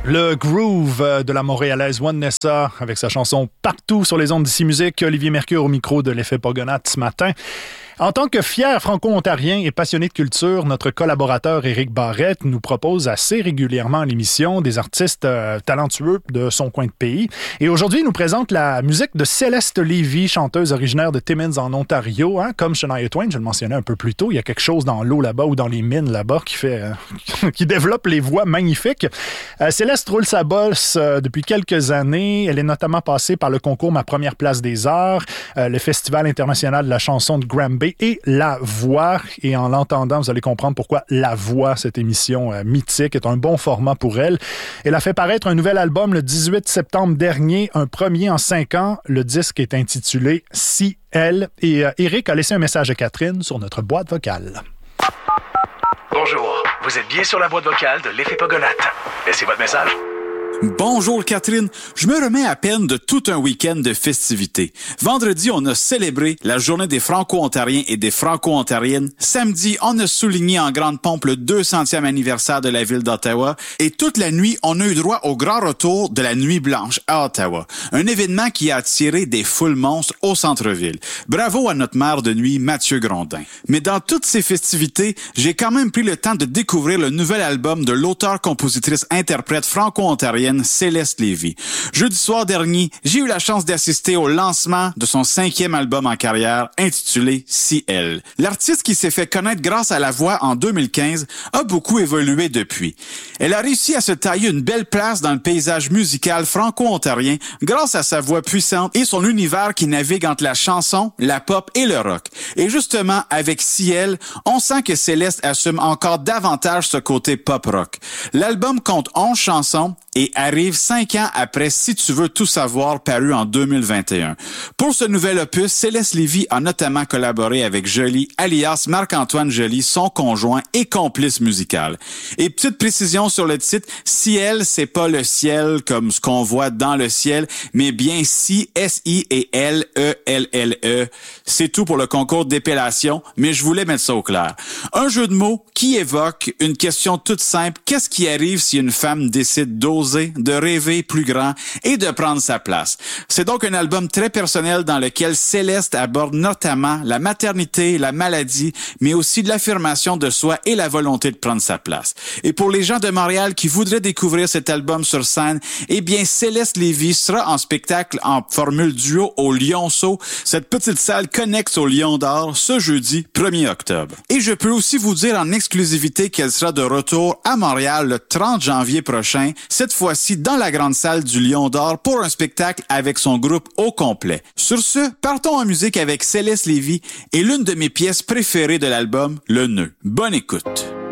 Le groove de la Montréalaise Vanessa avec sa chanson Partout sur les ondes d'ici musique. Olivier Mercure au micro de l'effet Pogonate ce matin. En tant que fier franco-ontarien et passionné de culture, notre collaborateur Éric Barrette nous propose assez régulièrement à l'émission des artistes talentueux de son coin de pays. Et aujourd'hui, il nous présente la musique de Céleste Lévy, chanteuse originaire de Timmins en Ontario. Comme Shania Twain, je le mentionnais un peu plus tôt, il y a quelque chose dans l'eau là-bas ou dans les mines là-bas qui développe les voix magnifiques. Céleste roule sa bosse depuis quelques années. Elle est notamment passée par le concours Ma Première Place des Arts, le Festival international de la chanson de Granby et La Voix. Et en l'entendant, vous allez comprendre pourquoi La Voix, cette émission mythique, est un bon format pour elle. Elle a fait paraître un nouvel album le 18 septembre dernier, un premier en 5 ans. Le disque est intitulé Si Elle. Et Éric a laissé un message à Catherine sur notre boîte vocale. Bonjour, vous êtes bien sur la boîte vocale de l'effet Pogonate. Laissez votre message. Bonjour Catherine, je me remets à peine de tout un week-end de festivités. Vendredi, on a célébré la journée des Franco-Ontariens et des Franco-Ontariennes. Samedi, on a souligné en grande pompe le 200e anniversaire de la ville d'Ottawa. Et toute la nuit, on a eu droit au grand retour de la Nuit Blanche à Ottawa. Un événement qui a attiré des foules monstres au centre-ville. Bravo à notre maire de nuit, Mathieu Grondin. Mais dans toutes ces festivités, j'ai quand même pris le temps de découvrir le nouvel album de l'auteur-compositrice-interprète franco-ontarienne Céleste Lévy. Jeudi soir dernier, j'ai eu la chance d'assister au lancement de son 5e album en carrière, intitulé Si Elle. L'artiste qui s'est fait connaître grâce à La Voix en 2015 a beaucoup évolué depuis. Elle a réussi à se tailler une belle place dans le paysage musical franco-ontarien grâce à sa voix puissante et son univers qui navigue entre la chanson, la pop et le rock. Et justement, avec Si Elle, on sent que Céleste assume encore davantage ce côté pop-rock. L'album compte 11 chansons et arrive 5 ans après Si tu veux tout savoir, paru en 2021. Pour ce nouvel opus, Céleste Lévy a notamment collaboré avec Joly, alias Marc-Antoine Joly, son conjoint et complice musical. Et petite précision sur le titre, Si Elle, c'est pas le ciel comme ce qu'on voit dans le ciel, mais bien Si, S-I et L-E-L-L-E. C'est tout pour le concours d'épellation, mais je voulais mettre ça au clair. Un jeu de mots qui évoque une question toute simple. Qu'est-ce qui arrive si une femme décide d'oser, de rêver plus grand et de prendre sa place? C'est donc un album très personnel dans lequel Céleste aborde notamment la maternité, la maladie, mais aussi de l'affirmation de soi et la volonté de prendre sa place. Et pour les gens de Montréal qui voudraient découvrir cet album sur scène, eh bien Céleste Lévy sera en spectacle en formule duo au Lionceau, cette petite salle connexe au Lion d'Or, ce jeudi 1er octobre. Et je peux aussi vous dire en exclusivité qu'elle sera de retour à Montréal le 30 janvier prochain, cette fois-ci dans la grande salle du Lion d'Or pour un spectacle avec son groupe au complet. Sur ce, partons en musique avec Céleste Lévy et l'une de mes pièces préférées de l'album, Le Nœud. Bonne écoute.